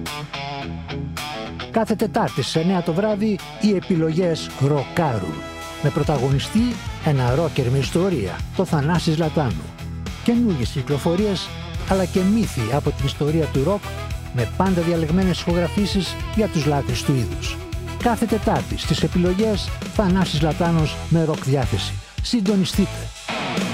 Κάθε Τετάρτη στις 9 το βράδυ οι επιλογές ροκάρουν. Με πρωταγωνιστή ένα ρόκερ με ιστορία, το Θανάση Ζλατάνου. Καινούργιες κυκλοφορίες αλλά και μύθοι από την ιστορία του ροκ με πάντα διαλεγμένες ηχογραφήσεις για τους λάτρεις του είδους. Κάθε Τετάρτη στις επιλογές Θανάσης Ζλατάνος με ροκ διάθεση. Συντονιστείτε!